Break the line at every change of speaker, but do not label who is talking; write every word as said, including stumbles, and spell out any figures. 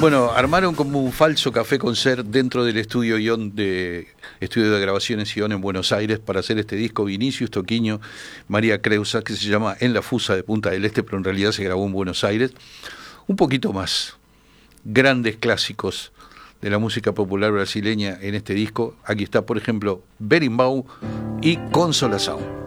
Bueno, armaron como un falso café concert dentro del estudio Ion de estudio de grabaciones Ion en Buenos Aires para hacer este disco. Vinicius Toquiño, María Creusa, que se llama En la Fusa de Punta del Este, pero en realidad se grabó en Buenos Aires. Un poquito más grandes clásicos de la música popular brasileña en este disco. Aquí está, por ejemplo, Berimbau y Consolação.